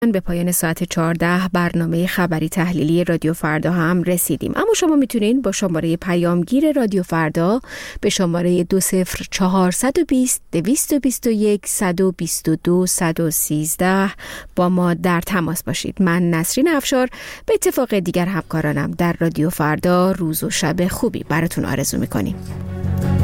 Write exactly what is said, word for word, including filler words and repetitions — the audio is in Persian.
به پایان ساعت چهارده برنامه خبری تحلیلی رادیو فردا هم رسیدیم، اما شما میتونین با شماره پیامگیر رادیو فردا به شماره دو صفر چهارصد و بیست دویست و بیست و یک صد و بیست و دو صد و سیزده با ما در تماس باشید. من نسرین افشار به اتفاق دیگر همکارانم در رادیو فردا روز و شب خوبی براتون آرزو میکنیم.